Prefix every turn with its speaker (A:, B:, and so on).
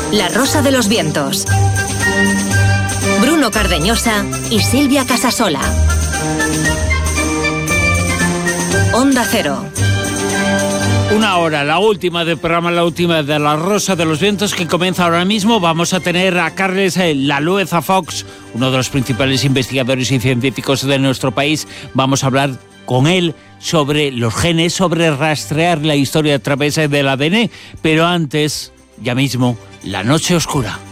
A: La Rosa de los Vientos. Bruno Cardeñosa y Silvia Casasola. Onda Cero.
B: Una hora, la última del programa, la última de La Rosa de los Vientos, que comienza ahora mismo. Vamos a tener a Carles Lalueza Fox, uno de los principales investigadores y científicos de nuestro país. Vamos a hablar con él sobre los genes, sobre rastrear la historia a través del ADN. Pero antes, ya mismo, La Noche Oscura.